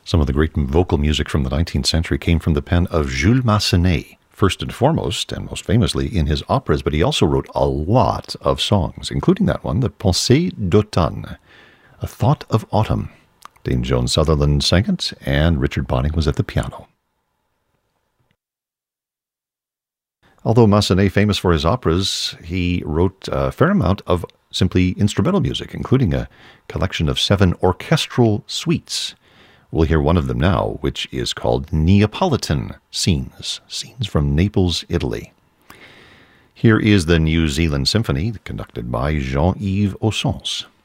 Some of the great vocal music from the 19th century came from the pen of Jules Massenet, first and foremost, and most famously in his operas, but he also wrote a lot of songs, including that one, the Pensée d'automne, A Thought of Autumn. Dame Joan Sutherland sang it, and Richard Bonning was at the piano. Although Massenet, famous for his operas, he wrote a fair amount of simply instrumental music, including a collection of 7 orchestral suites. We'll hear one of them now, which is called Neapolitan Scenes from Naples, Italy. Here is the New Zealand Symphony, conducted by Jean-Yves Ossens.